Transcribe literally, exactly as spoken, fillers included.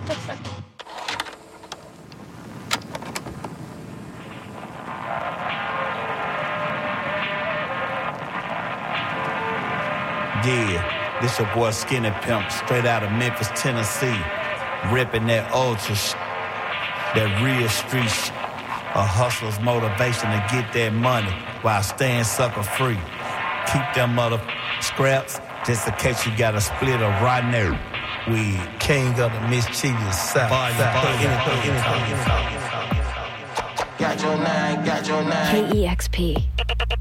Yeah, this your boy Skinny Pimp, straight out of Memphis, Tennessee. Ripping that ultra sh- that real street sh- a hustler's motivation to get that money while staying sucker free. Keep them mother scraps just in case you got a split or right there. We king of the mischievous South. Got your nine, got your nine. K E X P.